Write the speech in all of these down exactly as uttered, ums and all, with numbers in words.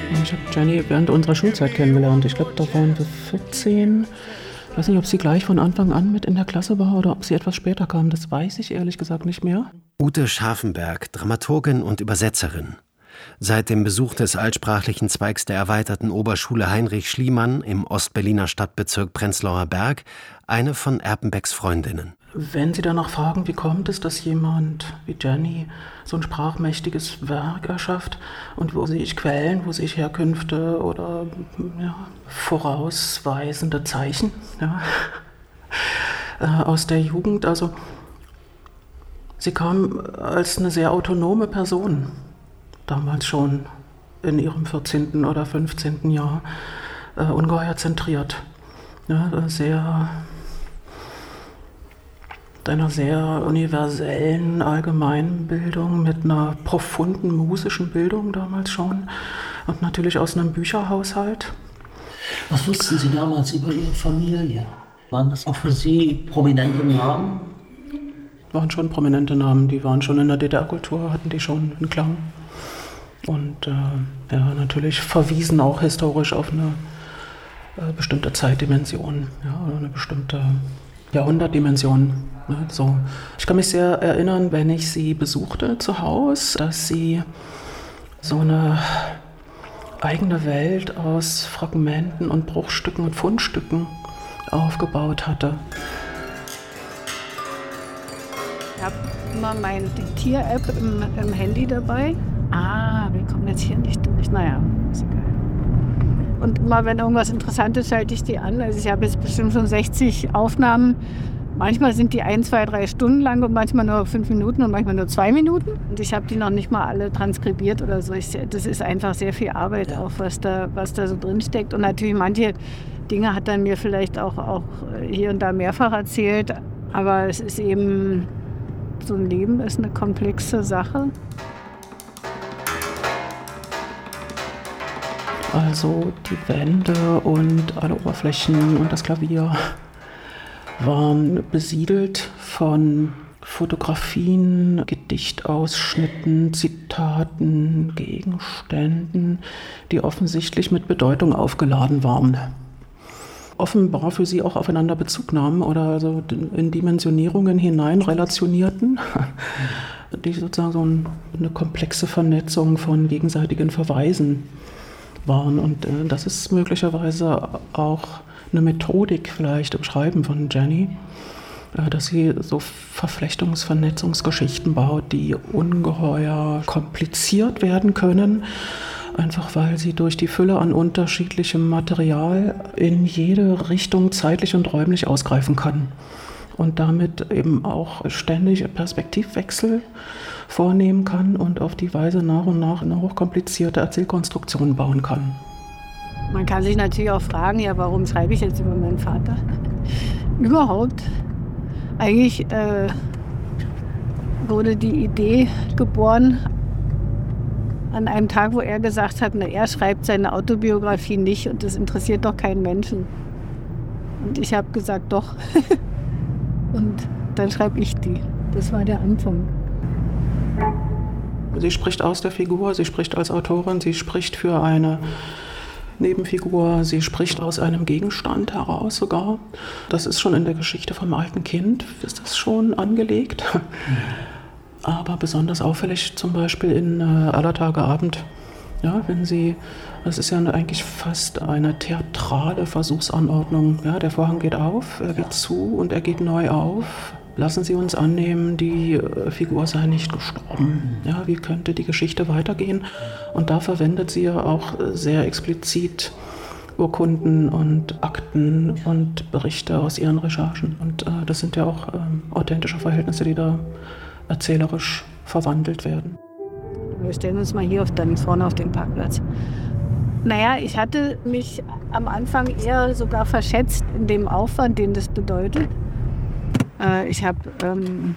Ich habe Jenny während unserer Schulzeit kennengelernt. Ich glaube, da waren wir vierzehn. Ich weiß nicht, ob sie gleich von Anfang an mit in der Klasse war oder ob sie etwas später kam. Das weiß ich ehrlich gesagt nicht mehr. Ute Scharfenberg, Dramaturgin und Übersetzerin. Seit dem Besuch des altsprachlichen Zweigs der erweiterten Oberschule Heinrich Schliemann im Ostberliner Stadtbezirk Prenzlauer Berg eine von Erpenbecks Freundinnen. Wenn Sie danach fragen, wie kommt es, dass jemand wie Jenny so ein sprachmächtiges Werk erschafft und wo sehe ich Quellen, wo sehe ich Herkünfte oder ja, vorausweisende Zeichen ja, äh, aus der Jugend. Also sie kam als eine sehr autonome Person, damals schon in ihrem vierzehnten oder fünfzehnten Jahr, äh, ungeheuer zentriert, ja, sehr... einer sehr universellen Allgemeinbildung mit einer profunden musischen Bildung damals schon und natürlich aus einem Bücherhaushalt. Was wussten Sie damals über Ihre Familie? Waren das auch für Sie prominente Namen? Waren schon prominente Namen, die waren schon in der D D R-Kultur, hatten die schon einen Klang. Und äh, ja, natürlich verwiesen auch historisch auf eine äh, bestimmte Zeitdimension, ja, oder eine bestimmte Jahrhundertdimension. Ne, so. Ich kann mich sehr erinnern, wenn ich sie besuchte zu Hause, dass sie so eine eigene Welt aus Fragmenten und Bruchstücken und Fundstücken aufgebaut hatte. Ich habe immer meine Diktier-App im, im Handy dabei. Ah, wir kommen jetzt hier nicht durch. Naja, ist egal. Und immer wenn irgendwas Interessantes, schalte ich die an. Also ich habe jetzt bestimmt schon sechzig Aufnahmen. Manchmal sind die ein, zwei, drei Stunden lang und manchmal nur fünf Minuten und manchmal nur zwei Minuten. Und ich habe die noch nicht mal alle transkribiert oder so. Ich, das ist einfach sehr viel Arbeit, auch was da, was da so drin steckt. Und natürlich manche Dinge hat er mir vielleicht auch, auch hier und da mehrfach erzählt. Aber es ist eben, so ein Leben ist eine komplexe Sache. Also die Wände und alle Oberflächen und das Klavier waren besiedelt von Fotografien, Gedichtausschnitten, Zitaten, Gegenständen, die offensichtlich mit Bedeutung aufgeladen waren. Offenbar für sie auch aufeinander Bezug nahmen oder also in Dimensionierungen hinein relationierten, die sozusagen so eine komplexe Vernetzung von gegenseitigen Verweisen waren. Und äh, das ist möglicherweise auch eine Methodik vielleicht im Schreiben von Jenny, äh, dass sie so Verflechtungs-, Vernetzungsgeschichten baut, die ungeheuer kompliziert werden können, einfach weil sie durch die Fülle an unterschiedlichem Material in jede Richtung zeitlich und räumlich ausgreifen kann und damit eben auch ständig Perspektivwechsel vornehmen kann und auf die Weise nach und nach eine hochkomplizierte Erzählkonstruktion bauen kann. Man kann sich natürlich auch fragen, ja, warum schreibe ich jetzt über meinen Vater? Überhaupt. Eigentlich äh, wurde die Idee geboren an einem Tag, wo er gesagt hat, na, er schreibt seine Autobiografie nicht und das interessiert doch keinen Menschen. Und ich habe gesagt, doch. Und dann schreibe ich die. Das war der Anfang. Sie spricht aus der Figur, sie spricht als Autorin, sie spricht für eine Nebenfigur, sie spricht aus einem Gegenstand heraus sogar. Das ist schon in der Geschichte vom alten Kind, ist das schon angelegt. Mhm. Aber besonders auffällig zum Beispiel in äh, Aller Tage Abend. Ja, wenn sie, das ist ja eigentlich fast eine theatrale Versuchsanordnung. Ja, der Vorhang geht auf, er geht zu und er geht neu auf. Lassen Sie uns annehmen, die äh, Figur sei nicht gestorben. Ja, wie könnte die Geschichte weitergehen? Und da verwendet sie ja auch sehr explizit Urkunden und Akten und Berichte aus ihren Recherchen. Und äh, das sind ja auch ähm, authentische Verhältnisse, die da erzählerisch verwandelt werden. Wir stellen uns mal hier auf, dann vorne auf den Parkplatz. Naja, ich hatte mich am Anfang eher sogar verschätzt in dem Aufwand, den das bedeutet. Äh, ich habe, ähm,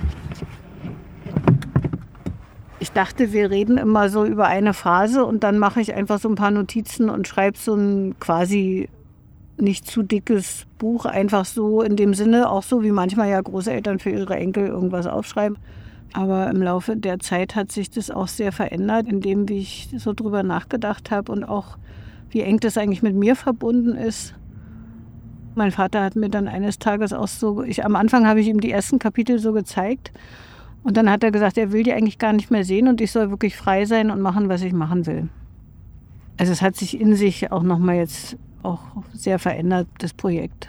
ich dachte, wir reden immer so über eine Phase und dann mache ich einfach so ein paar Notizen und schreibe so ein quasi nicht zu dickes Buch, einfach so in dem Sinne, auch so wie manchmal ja Großeltern für ihre Enkel irgendwas aufschreiben. Aber im Laufe der Zeit hat sich das auch sehr verändert, in dem, wie ich so drüber nachgedacht habe und auch wie eng das eigentlich mit mir verbunden ist. Mein Vater hat mir dann eines Tages auch so, ich, am Anfang habe ich ihm die ersten Kapitel so gezeigt und dann hat er gesagt, er will die eigentlich gar nicht mehr sehen und ich soll wirklich frei sein und machen, was ich machen will. Also es hat sich in sich auch nochmal jetzt auch sehr verändert, das Projekt.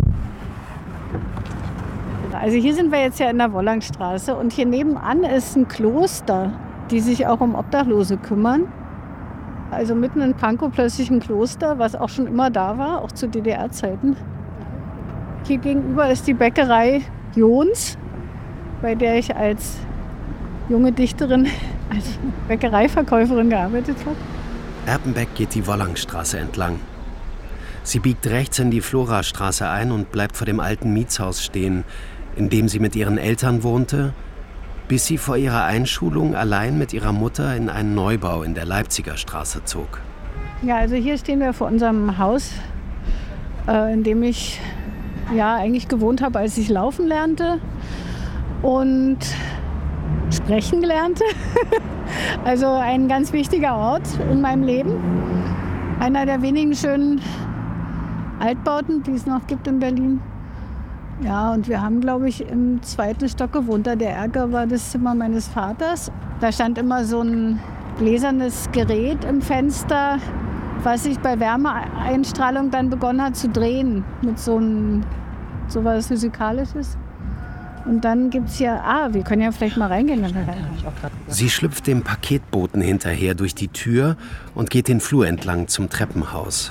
Also hier sind wir jetzt ja in der Wollangstraße und hier nebenan ist ein Kloster, die sich auch um Obdachlose kümmern. Also mitten in Pankow plötzlich ein Kloster, was auch schon immer da war, auch zu D D R-Zeiten. Hier gegenüber ist die Bäckerei Jons, bei der ich als junge Dichterin, als Bäckereiverkäuferin gearbeitet habe. Erpenbeck geht die Wollangstraße entlang. Sie biegt rechts in die Florastraße ein und bleibt vor dem alten Mietshaus stehen, in dem sie mit ihren Eltern wohnte, bis sie vor ihrer Einschulung allein mit ihrer Mutter in einen Neubau in der Leipziger Straße zog. Ja, also hier stehen wir vor unserem Haus, äh, in dem ich ja eigentlich gewohnt habe, als ich laufen lernte und sprechen lernte. Also ein ganz wichtiger Ort in meinem Leben. Einer der wenigen schönen Altbauten, die es noch gibt in Berlin. Ja, und wir haben, glaube ich, im zweiten Stock gewohnt. Der Erker war das Zimmer meines Vaters. Da stand immer so ein gläsernes Gerät im Fenster, was sich bei Wärmeeinstrahlung dann begonnen hat zu drehen. Mit so einem, so was Physikalisches. Und dann gibt es ja, ah, wir können ja vielleicht mal reingehen. Sie schlüpft dem Paketboten hinterher durch die Tür und geht den Flur entlang zum Treppenhaus.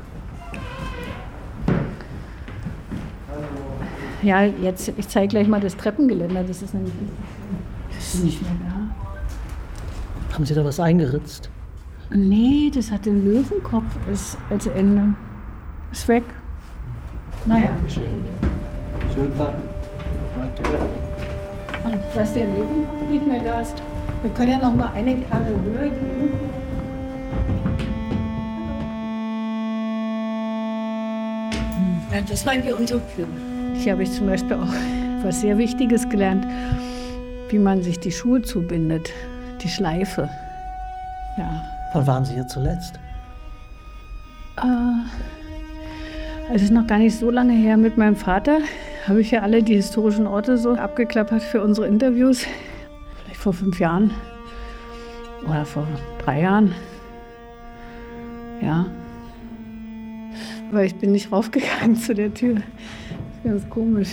Ja, jetzt, ich zeige gleich mal das Treppengeländer. Das ist nämlich das ist nicht mehr da. Haben Sie da was eingeritzt? Nee, das hat den Löwenkopf als, als Ende. Ist weg. Naja. Schönen Tag. Und dass der Löwenkopf nicht mehr da ist. Wir können ja noch mal eine Karre höher gehen. Ja, das war hier unsere Tür. Hier habe ich zum Beispiel auch was sehr Wichtiges gelernt, wie man sich die Schuhe zubindet, die Schleife. Ja. Wann waren Sie hier zuletzt? Äh, also es ist noch gar nicht so lange her. Mit meinem Vater habe ich ja alle die historischen Orte so abgeklappert für unsere Interviews. Vielleicht vor fünf Jahren oder vor drei Jahren. Ja. Aber ich bin nicht raufgegangen zu der Tür. Ganz komisch.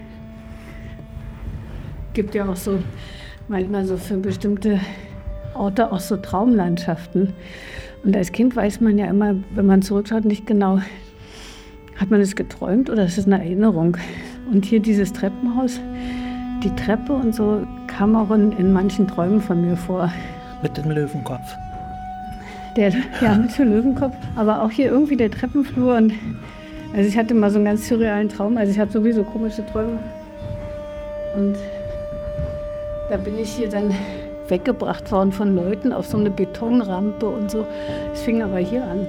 Gibt ja auch so manchmal so für bestimmte Orte auch so Traumlandschaften. Und als Kind weiß man ja immer, wenn man zurückschaut, nicht genau, hat man es geträumt oder ist es eine Erinnerung? Und hier dieses Treppenhaus, die Treppe und so kam auch in, in manchen Träumen von mir vor. Mit dem Löwenkopf. Der, ja, mit dem Löwenkopf. Aber auch hier irgendwie der Treppenflur und also ich hatte mal so einen ganz surrealen Traum, also ich habe sowieso komische Träume. Und da bin ich hier dann weggebracht worden von Leuten auf so eine Betonrampe und so. Es fing aber hier an.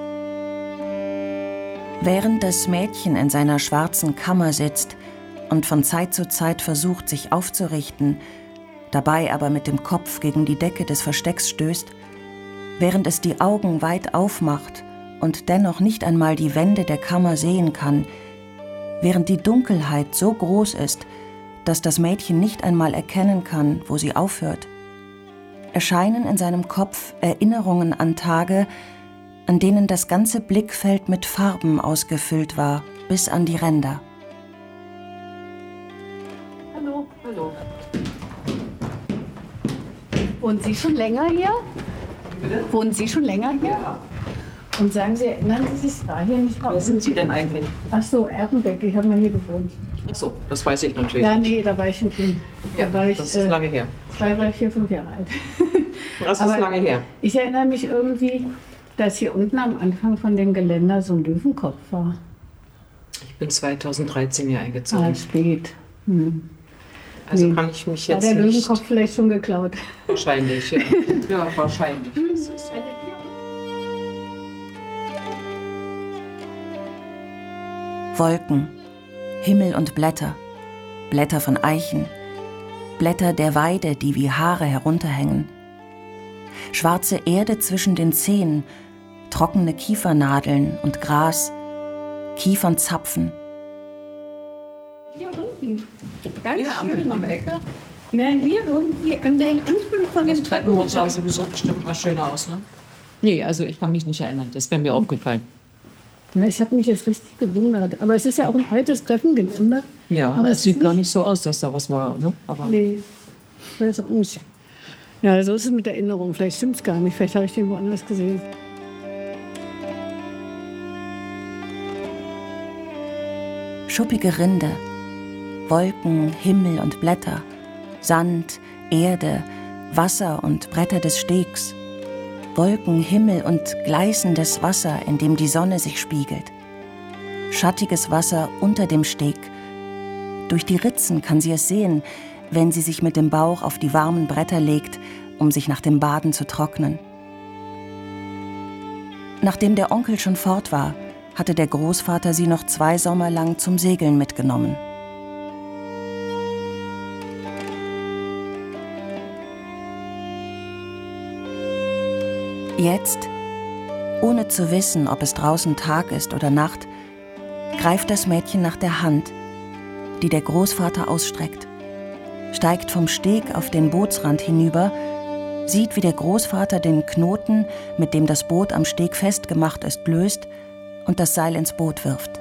Während das Mädchen in seiner schwarzen Kammer sitzt und von Zeit zu Zeit versucht, sich aufzurichten, dabei aber mit dem Kopf gegen die Decke des Verstecks stößt, während es die Augen weit aufmacht und dennoch nicht einmal die Wände der Kammer sehen kann, während die Dunkelheit so groß ist, dass das Mädchen nicht einmal erkennen kann, wo sie aufhört, erscheinen in seinem Kopf Erinnerungen an Tage, an denen das ganze Blickfeld mit Farben ausgefüllt war, bis an die Ränder. Hallo, hallo. Wohnen Sie schon länger hier? Bitte? Wohnen Sie schon länger hier? Ja. Und sagen Sie, erinnern Sie sich da hier nicht Wer raus? sind Sie denn eigentlich? Ach so, Erpenbeck, ich habe mal hier gewohnt. Ach so, das weiß ich natürlich. Ja, nee, da war ich ein Kind. Ja, Da war ich das ist äh, lange her. zwei, drei, vier, fünf Jahre alt. Das ist Aber lange her. Ich erinnere mich irgendwie, dass hier unten am Anfang von dem Geländer so ein Löwenkopf war. Ich bin zweitausenddreizehn hier eingezogen. Ah, spät. Hm. Also nee. kann ich mich War jetzt der nicht... Löwenkopf vielleicht schon geklaut? Wahrscheinlich, ja. Ja, wahrscheinlich. Das ist Wolken, Himmel und Blätter, Blätter von Eichen, Blätter der Weide, die wie Haare herunterhängen. Schwarze Erde zwischen den Zehen, trockene Kiefernadeln und Gras, Kiefernzapfen. Hier unten. Ganz ja, schön am Ecke. Nein, hier irgendwie an der Anfang von dem Treppenhaus sah sowieso bestimmt mal schöner aus, ne? Nee, also ich kann mich nicht erinnern. Das wäre mir aufgefallen. Ja, ich habe mich jetzt richtig gewundert. Aber es ist ja auch ein altes Treppengeländer. Ja, aber es sieht gar nicht so aus, dass da was war, ne? Aber nee, ich weiß auch nicht. Ja, so ist es mit der Erinnerung. Vielleicht stimmt es gar nicht. Vielleicht habe ich den woanders gesehen. Schuppige Rinde, Wolken, Himmel und Blätter, Sand, Erde, Wasser und Bretter des Stegs. Wolken, Himmel und gleißendes Wasser, in dem die Sonne sich spiegelt. Schattiges Wasser unter dem Steg. Durch die Ritzen kann sie es sehen, wenn sie sich mit dem Bauch auf die warmen Bretter legt, um sich nach dem Baden zu trocknen. Nachdem der Onkel schon fort war, hatte der Großvater sie noch zwei Sommer lang zum Segeln mitgenommen. Jetzt, ohne zu wissen, ob es draußen Tag ist oder Nacht, greift das Mädchen nach der Hand, die der Großvater ausstreckt, steigt vom Steg auf den Bootsrand hinüber, sieht, wie der Großvater den Knoten, mit dem das Boot am Steg festgemacht ist, löst und das Seil ins Boot wirft.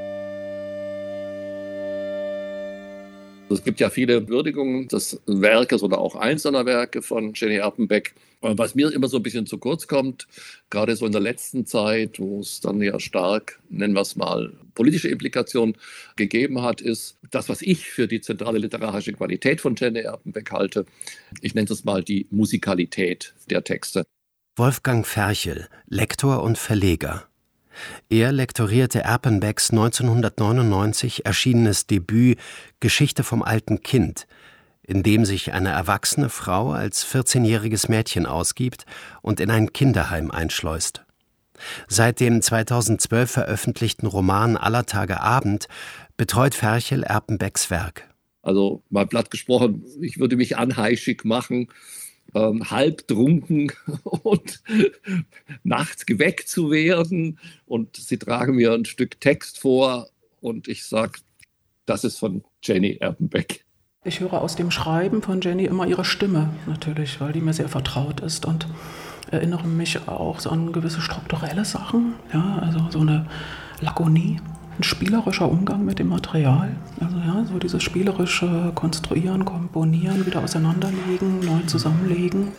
Es gibt ja viele Würdigungen des Werkes oder auch einzelner Werke von Jenny Erpenbeck. Was mir immer so ein bisschen zu kurz kommt, gerade so in der letzten Zeit, wo es dann ja stark, nennen wir es mal, politische Implikationen gegeben hat, ist das, was ich für die zentrale literarische Qualität von Jenny Erpenbeck halte. Ich nenne es mal die Musikalität der Texte. Wolfgang Ferchel, Lektor und Verleger. Er lektorierte Erpenbecks neunzehnhundertneunundneunzig erschienenes Debüt »Geschichte vom alten Kind«, in dem sich eine erwachsene Frau als vierzehnjähriges Mädchen ausgibt und in ein Kinderheim einschleust. Seit dem zweitausendzwölf veröffentlichten Roman »Aller Tage Abend« betreut Ferchel Erpenbecks Werk. Also mal platt gesprochen, ich würde mich anheischig machen, Ähm, halbtrunken und nachts geweckt zu werden. Und sie tragen mir ein Stück Text vor und ich sage, das ist von Jenny Erpenbeck. Ich höre aus dem Schreiben von Jenny immer ihre Stimme natürlich, weil die mir sehr vertraut ist und erinnere mich auch so an gewisse strukturelle Sachen, ja, also so eine Lakonie. Ein spielerischer Umgang mit dem Material, also ja, so dieses spielerische Konstruieren, Komponieren, wieder auseinanderlegen, neu zusammenlegen.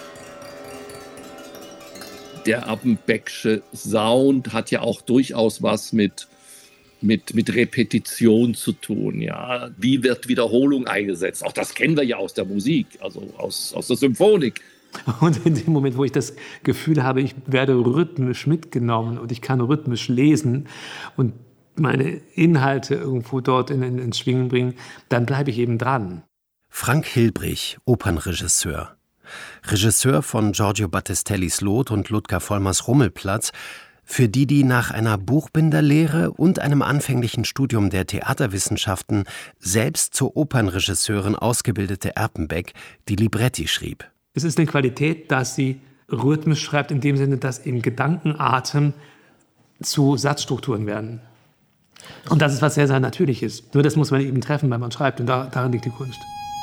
Der Erpenbecksche Sound hat ja auch durchaus was mit, mit, mit Repetition zu tun. Ja? Wie wird Wiederholung eingesetzt? Auch das kennen wir ja aus der Musik, also aus, aus der Symphonik. Und in dem Moment, wo ich das Gefühl habe, ich werde rhythmisch mitgenommen und ich kann rhythmisch lesen und meine Inhalte irgendwo dort in, in, ins Schwingen bringen, dann bleibe ich eben dran. Frank Hilbrich, Opernregisseur. Regisseur von Giorgio Battistellis Lot und Ludger Vollmers Rummelplatz, für die die nach einer Buchbinderlehre und einem anfänglichen Studium der Theaterwissenschaften selbst zur Opernregisseurin ausgebildete Erpenbeck die Libretti schrieb. Es ist eine Qualität, dass sie rhythmisch schreibt, in dem Sinne, dass eben Gedankenatem zu Satzstrukturen werden. Und das ist was sehr, sehr Natürliches. Nur das muss man eben treffen, wenn man schreibt. Und da, darin liegt die Kunst.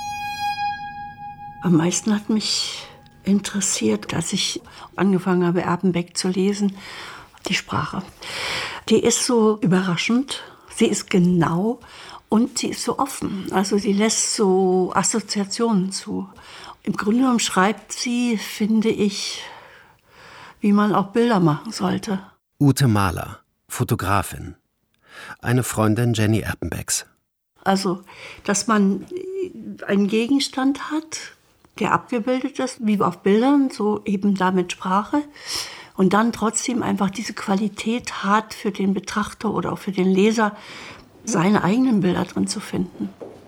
Am meisten hat mich interessiert, als ich angefangen habe, Erpenbeck zu lesen, die Sprache. Die ist so überraschend, sie ist genau und sie ist so offen. Also sie lässt so Assoziationen zu. Im Grunde genommen schreibt sie, finde ich, wie man auch Bilder machen sollte. Ute Mahler, Fotografin. Eine Freundin Jenny Erpenbecks. Also, dass man einen Gegenstand hat, der abgebildet ist, wie auf Bildern, so eben da mit Sprache. Und dann trotzdem einfach diese Qualität hat für den Betrachter oder auch für den Leser, seine eigenen Bilder drin zu finden.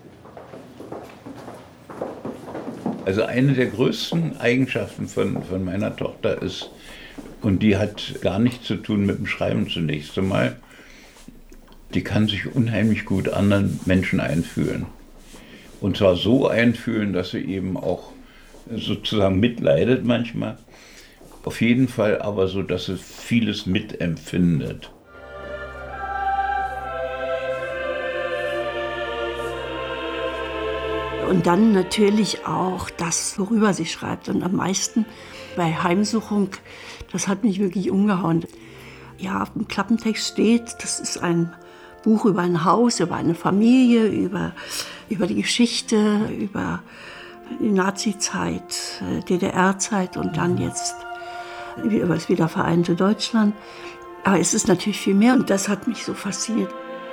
Also eine der größten Eigenschaften von, von meiner Tochter ist, und die hat gar nichts zu tun mit dem Schreiben zunächst einmal, die kann sich unheimlich gut anderen Menschen einfühlen. Und zwar so einfühlen, dass sie eben auch sozusagen mitleidet manchmal. Auf jeden Fall aber so, dass sie vieles mitempfindet. Und dann natürlich auch das, worüber sie schreibt. Und am meisten bei Heimsuchung, das hat mich wirklich umgehauen. Ja, im Klappentext steht, das ist ein Buch über ein Haus, über eine Familie, über, über die Geschichte, über die Nazi-Zeit, D D R-Zeit und dann jetzt über das wiedervereinte Deutschland. Aber es ist natürlich viel mehr und das hat mich so fasziniert.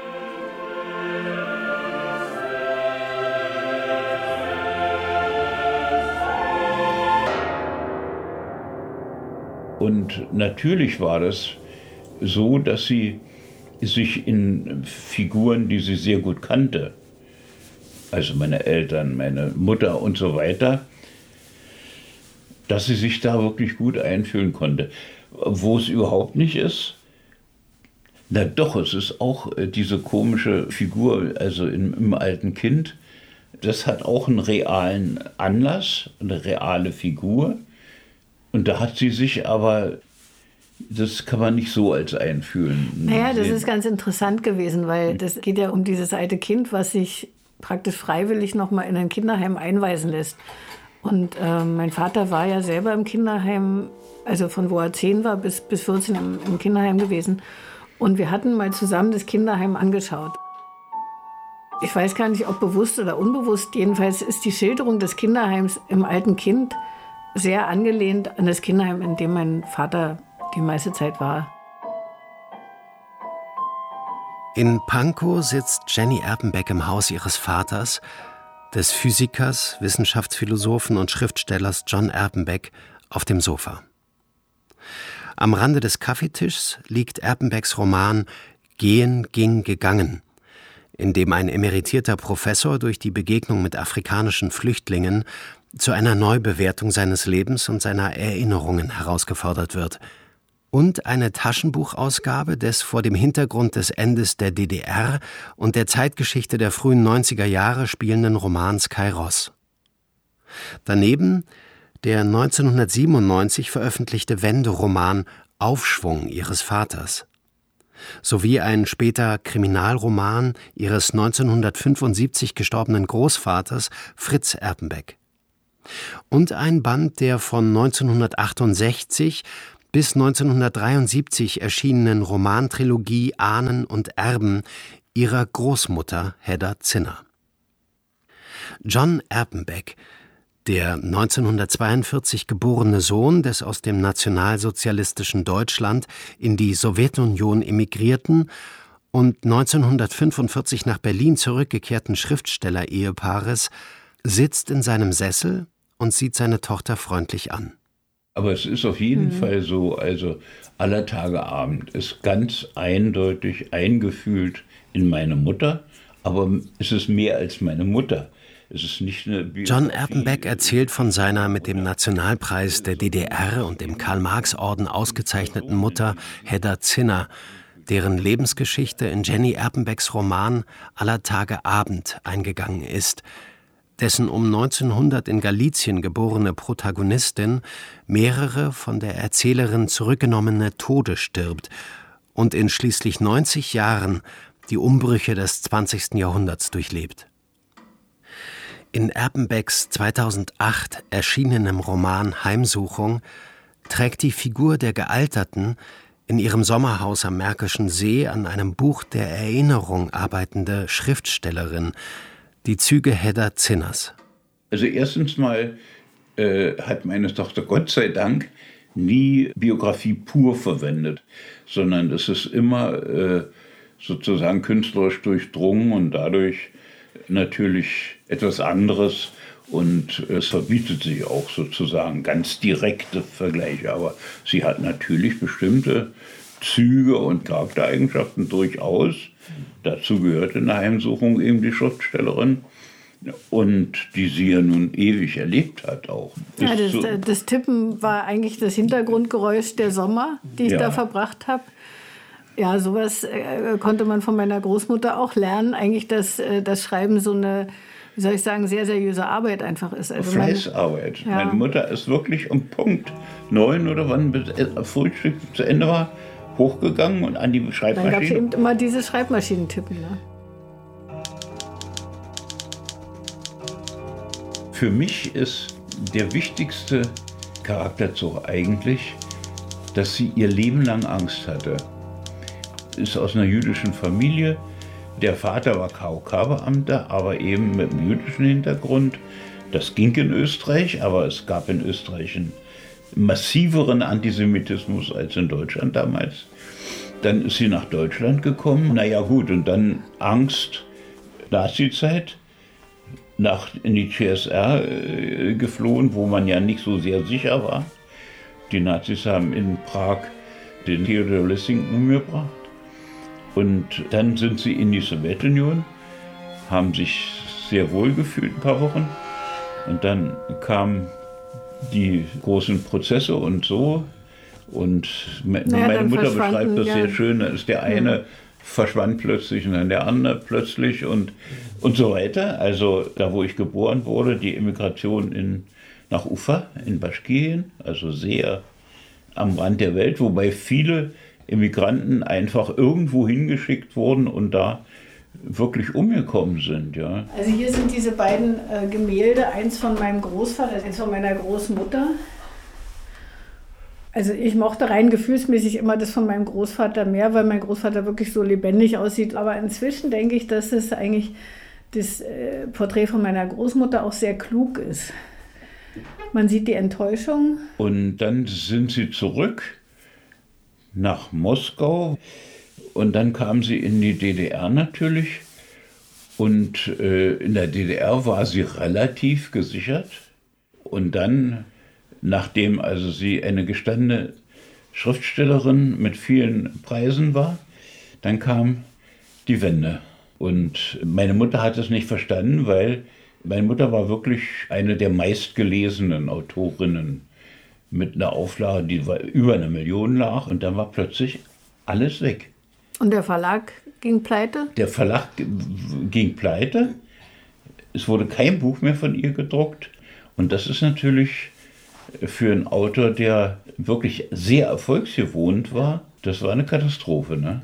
Und natürlich war das so, dass sie sich in Figuren, die sie sehr gut kannte, also meine Eltern, meine Mutter und so weiter, dass sie sich da wirklich gut einfühlen konnte. Wo es überhaupt nicht ist, na doch, es ist auch diese komische Figur, also im, im alten Kind, das hat auch einen realen Anlass, eine reale Figur. Und da hat sie sich aber, das kann man nicht so als einfühlen. Naja, das ist ganz interessant gewesen, weil das geht ja um dieses alte Kind, was sich praktisch freiwillig noch mal in ein Kinderheim einweisen lässt. Und äh, mein Vater war ja selber im Kinderheim, also von wo er zehn war bis, bis vierzehn im, im Kinderheim gewesen. Und wir hatten mal zusammen das Kinderheim angeschaut. Ich weiß gar nicht, ob bewusst oder unbewusst, jedenfalls ist die Schilderung des Kinderheims im alten Kind sehr angelehnt an das Kinderheim, in dem mein Vater die meiste Zeit war. In Pankow sitzt Jenny Erpenbeck im Haus ihres Vaters, des Physikers, Wissenschaftsphilosophen und Schriftstellers John Erpenbeck, auf dem Sofa. Am Rande des Kaffeetischs liegt Erpenbecks Roman »Gehen, ging, gegangen«, in dem ein emeritierter Professor durch die Begegnung mit afrikanischen Flüchtlingen zu einer Neubewertung seines Lebens und seiner Erinnerungen herausgefordert wird. Und eine Taschenbuchausgabe des vor dem Hintergrund des Endes der D D R und der Zeitgeschichte der frühen neunziger Jahre spielenden Romans Kairos. Daneben der neunzehnhundertsiebenundneunzig veröffentlichte Wenderoman Aufschwung ihres Vaters, sowie ein später Kriminalroman ihres neunzehnhundertfünfundsiebzig gestorbenen Großvaters Fritz Erpenbeck. Und ein Band der von neunzehnhundertachtundsechzig bis neunzehnhundertdreiundsiebzig erschienenen Romantrilogie Ahnen und Erben ihrer Großmutter Hedda Zinner. John Erpenbeck, der neunzehnhundertzweiundvierzig geborene Sohn des aus dem nationalsozialistischen Deutschland in die Sowjetunion emigrierten und neunzehnhundertfünfundvierzig nach Berlin zurückgekehrten Schriftsteller-Ehepaares, sitzt in seinem Sessel und sieht seine Tochter freundlich an. Aber es ist auf jeden Mhm. Fall so, also aller Tage Abend ist ganz eindeutig eingefühlt in meine Mutter, aber es ist mehr als meine Mutter. Es ist nicht eine Biografie. John Erpenbeck erzählt von seiner mit dem Nationalpreis der D D R und dem Karl-Marx-Orden ausgezeichneten Mutter Hedda Zinner, deren Lebensgeschichte in Jenny Erpenbecks Roman Aller Tage Abend eingegangen ist, dessen um neunzehnhundert in Galizien geborene Protagonistin mehrere von der Erzählerin zurückgenommene Tode stirbt und in schließlich neunzig Jahren die Umbrüche des zwanzigsten Jahrhunderts durchlebt. In Erpenbecks zweitausendacht erschienenem Roman Heimsuchung trägt die Figur der Gealterten, in ihrem Sommerhaus am Märkischen See an einem Buch der Erinnerung arbeitende Schriftstellerin die Züge Hedda Zinners. Also erstens mal äh, hat meine Tochter Gott sei Dank nie Biografie pur verwendet, sondern es ist immer äh, sozusagen künstlerisch durchdrungen und dadurch natürlich etwas anderes und es verbietet sich auch sozusagen ganz direkte Vergleiche. Aber sie hat natürlich bestimmte Züge und Charaktereigenschaften durchaus. Dazu gehört in der Heimsuchung eben die Schriftstellerin und die sie ja nun ewig erlebt hat auch. Ja, das, das Tippen war eigentlich das Hintergrundgeräusch der Sommer, die ich Ja. da verbracht habe. Ja, sowas äh, konnte man von meiner Großmutter auch lernen. Eigentlich, dass äh, das Schreiben so eine wie soll ich sagen, sehr seriöse Arbeit einfach ist. Also Fleißarbeit. Meine, ja. Meine Mutter ist wirklich um Punkt neun oder wann das Frühstück zu Ende war, hochgegangen und an die Schreibmaschine. Dann gab es eben immer diese Schreibmaschinentippen. Ne? Für mich ist der wichtigste Charakterzug eigentlich, dass sie ihr Leben lang Angst hatte. Ist aus einer jüdischen Familie. Der Vater war K O K-Beamter, aber eben mit einem jüdischen Hintergrund. Das ging in Österreich, aber es gab in Österreich einen massiveren Antisemitismus als in Deutschland damals. Dann ist sie nach Deutschland gekommen. Naja gut, und dann Angst, Nazizeit. Nach in die C S R äh, geflohen, wo man ja nicht so sehr sicher war. Die Nazis haben in Prag den Theodor Lessing umgebracht. Und dann sind sie in die Sowjetunion, haben sich sehr wohl gefühlt ein paar Wochen. Und dann kamen die großen Prozesse und so. Und me naja, meine Mutter beschreibt das ja. sehr schön. Da ist der eine ja. verschwand plötzlich und dann der andere plötzlich und, und so weiter. Also da, wo ich geboren wurde, die Emigration in, nach Ufa in Baschkirien, also sehr am Rand der Welt, wobei viele Emigranten einfach irgendwo hingeschickt wurden und da wirklich umgekommen sind. Ja. Also hier sind diese beiden äh, Gemälde, eins von meinem Großvater, eins von meiner Großmutter. Also ich mochte rein gefühlsmäßig immer das von meinem Großvater mehr, weil mein Großvater wirklich so lebendig aussieht. Aber inzwischen denke ich, dass es eigentlich das äh, Porträt von meiner Großmutter auch sehr klug ist. Man sieht die Enttäuschung. Und dann sind sie zurück nach Moskau und dann kam sie in die D D R natürlich. Und äh, in der D D R war sie relativ gesichert. Und dann, nachdem also sie eine gestandene Schriftstellerin mit vielen Preisen war, dann kam die Wende. Und meine Mutter hat es nicht verstanden, weil meine Mutter war wirklich eine der meistgelesenen Autorinnen mit einer Auflage, die über eine Million lag. Und dann war plötzlich alles weg. Und der Verlag ging pleite? Der Verlag ging pleite. Es wurde kein Buch mehr von ihr gedruckt. Und das ist natürlich für einen Autor, der wirklich sehr erfolgsgewohnt war, das war eine Katastrophe, ne?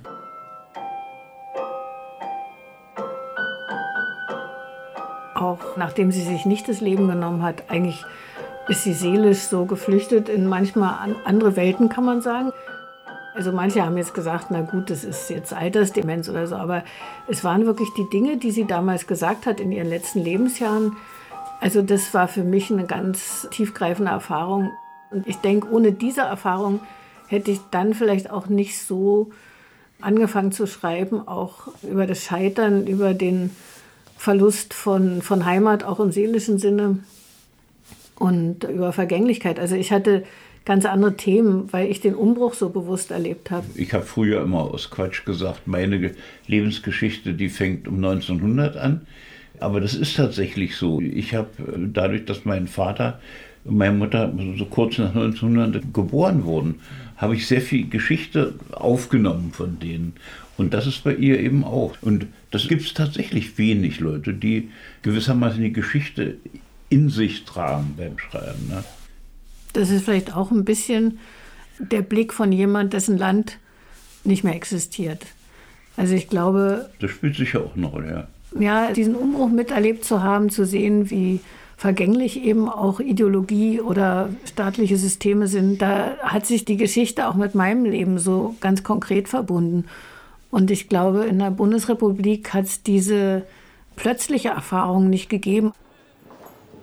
Auch nachdem sie sich nicht das Leben genommen hat, eigentlich ist sie seelisch so geflüchtet in manchmal andere Welten, kann man sagen. Also manche haben jetzt gesagt, na gut, das ist jetzt Altersdemenz oder so, aber es waren wirklich die Dinge, die sie damals gesagt hat in ihren letzten Lebensjahren. Also das war für mich eine ganz tiefgreifende Erfahrung. Und ich denke, ohne diese Erfahrung hätte ich dann vielleicht auch nicht so angefangen zu schreiben, auch über das Scheitern, über den Verlust von, von Heimat, auch im seelischen Sinne und über Vergänglichkeit. Also ich hatte ganz andere Themen, weil ich den Umbruch so bewusst erlebt habe. Ich habe früher immer aus Quatsch gesagt, meine Lebensgeschichte, die fängt um neunzehnhundert an. Aber das ist tatsächlich so. Ich habe dadurch, dass mein Vater und meine Mutter so kurz nach neunzehnhundert geboren wurden, habe ich sehr viel Geschichte aufgenommen von denen. Und das ist bei ihr eben auch. Und das gibt es tatsächlich wenig Leute, die gewissermaßen die Geschichte in sich tragen beim Schreiben. Ne? Das ist vielleicht auch ein bisschen der Blick von jemand, dessen Land nicht mehr existiert. Also ich glaube... Das spielt sicher auch eine Rolle, ja. Ja, diesen Umbruch miterlebt zu haben, zu sehen, wie vergänglich eben auch Ideologie oder staatliche Systeme sind, da hat sich die Geschichte auch mit meinem Leben so ganz konkret verbunden. Und ich glaube, in der Bundesrepublik hat es diese plötzliche Erfahrung nicht gegeben.